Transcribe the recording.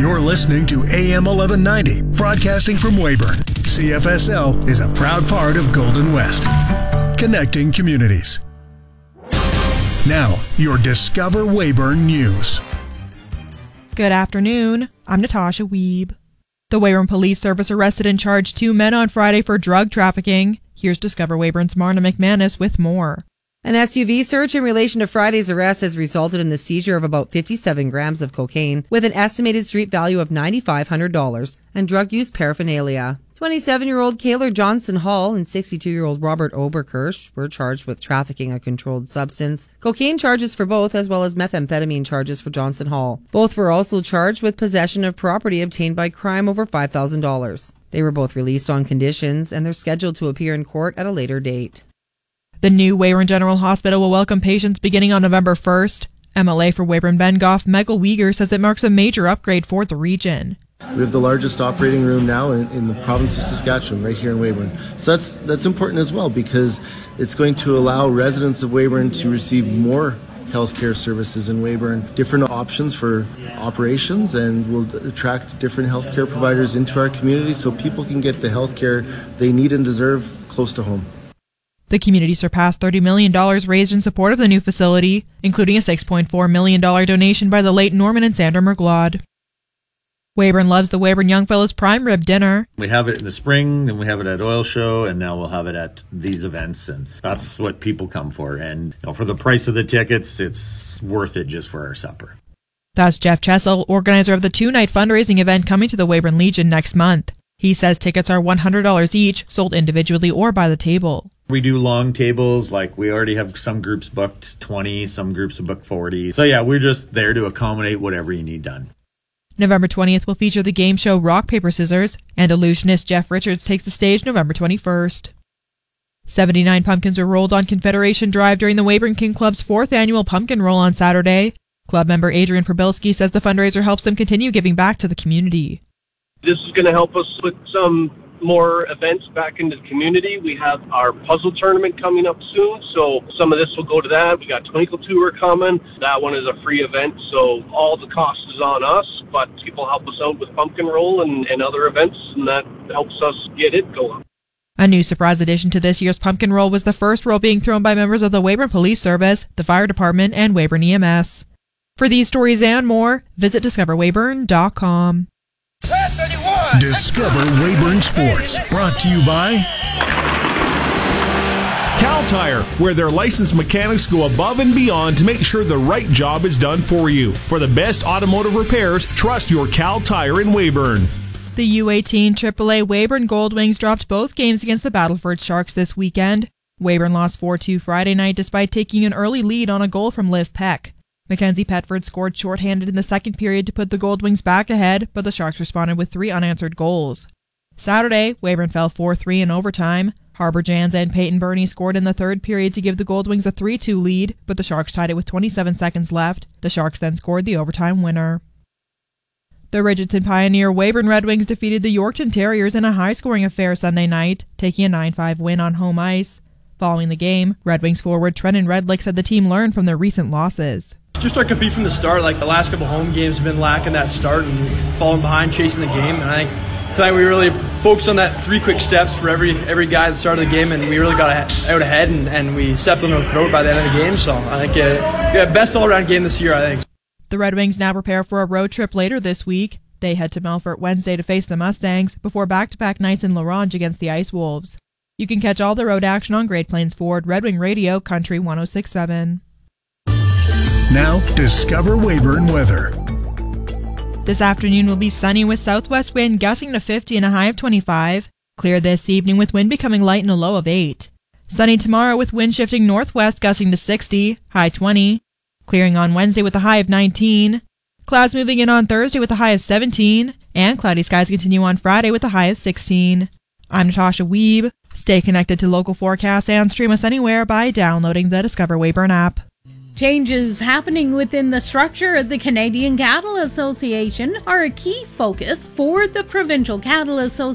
You're listening to AM 1190, broadcasting from Weyburn. CFSL is a proud part of Golden West, connecting communities. Now, your Discover Weyburn News. Good afternoon. I'm Natasha Wiebe. The Weyburn Police Service arrested and charged 2 men on Friday for drug trafficking. Here's Discover Weyburn's Marna McManus with more. An SUV search in relation to Friday's arrest has resulted in the seizure of about 57 grams of cocaine with an estimated street value of $9,500 and drug use paraphernalia. 27-year-old Kaylor Johnson Hall and 62-year-old Robert Oberkirsch were charged with trafficking a controlled substance. Cocaine charges for both, as well as methamphetamine charges for Johnson Hall. Both were also charged with possession of property obtained by crime over $5,000. They were both released on conditions, and they're scheduled to appear in court at a later date. The new Weyburn General Hospital will welcome patients beginning on November 1st. MLA for Weyburn-Bengoff, Michael Weger, says it marks a major upgrade for the region. We have the largest operating room now in the province of Saskatchewan, right here in Weyburn. So that's important as well, because it's going to allow residents of Weyburn to receive more healthcare services in Weyburn, different options for operations, and will attract different healthcare providers into our community so people can get the healthcare they need and deserve close to home. The community surpassed $30 million raised in support of the new facility, including a $6.4 million donation by the late Norman and Sandra Merglod. Weyburn loves the Weyburn Youngfellows Prime Rib Dinner. We have it in the spring, then we have it at Oil Show, and now we'll have it at these events, and that's what people come for. And for the price of the tickets, it's worth it just for our supper. That's Jeff Chessel, organizer of the 2-night fundraising event coming to the Weyburn Legion next month. He says tickets are $100 each, sold individually or by the table. We do long tables, like we already have some groups booked 20, some groups have booked 40. So yeah, we're just there to accommodate whatever you need done. November 20th will feature the game show Rock, Paper, Scissors, and illusionist Jeff Richards takes the stage November 21st. 79 pumpkins were rolled on Confederation Drive during the Weyburn King Club's 4th annual pumpkin roll on Saturday. Club member Adrian Probilski says the fundraiser helps them continue giving back to the community. This is going to help us with some more events back into the community. We have our puzzle tournament coming up soon, so some of this will go to that. We got Twinkle Tour coming. That one is a free event, so all the cost is on us, but people help us out with pumpkin roll and other events, and that helps us get it going. A new surprise addition to this year's pumpkin roll was the first roll being thrown by members of the Weyburn Police Service, the Fire Department, and Weyburn EMS. For these stories and more, visit discoverweyburn.com. Discover Weyburn Sports, brought to you by Cal Tire, where their licensed mechanics go above and beyond to make sure the right job is done for you. For the best automotive repairs, trust your Cal Tire in Weyburn. The U18 AAA Weyburn Goldwings dropped both games against the Battleford Sharks this weekend. Weyburn lost 4-2 Friday night despite taking an early lead on a goal from Liv Peck. Mackenzie Petford scored shorthanded in the second period to put the Goldwings back ahead, but the Sharks responded with 3 unanswered goals. Saturday, Weyburn fell 4-3 in overtime. Harbour Jans and Peyton Burney scored in the third period to give the Goldwings a 3-2 lead, but the Sharks tied it with 27 seconds left. The Sharks then scored the overtime winner. The Ridgeton Pioneer Weyburn Red Wings defeated the Yorkton Terriers in a high-scoring affair Sunday night, taking a 9-5 win on home ice. Following the game, Red Wings forward Trenton Redlick said the team learned from their recent losses. Just our compete from the start. Like the last couple home games have been lacking that start and falling behind, chasing the game. And I think tonight we really focused on that 3 quick steps for every guy at the start of the game, and we really got out ahead and we stepped on their throat by the end of the game. So I think best all-around game this year, I think. The Red Wings now prepare for a road trip later this week. They head to Melfort Wednesday to face the Mustangs before back-to-back nights in La Ronge against the Ice Wolves. You can catch all the road action on Great Plains Ford Red Wing Radio Country 106.7. Now, Discover Weyburn weather. This afternoon will be sunny with southwest wind gusting to 50 and a high of 25. Clear this evening with wind becoming light and a low of 8. Sunny tomorrow with wind shifting northwest gusting to 60, high 20. Clearing on Wednesday with a high of 19. Clouds moving in on Thursday with a high of 17. And cloudy skies continue on Friday with a high of 16. I'm Natasha Wiebe. Stay connected to local forecasts and stream us anywhere by downloading the Discover Weyburn app. Changes happening within the structure of the Canadian Cattle Association are a key focus for the Provincial Cattle Association.